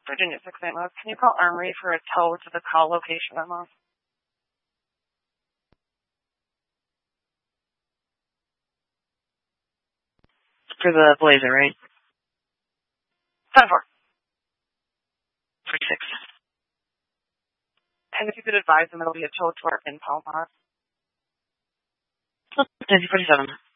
Virginia 6 Los. Can you call Armory for a tow to the call location at Los? For the Blazer, right? 10-4. 46. And if you could advise them, it'll be a tow to our in Palmar. 47.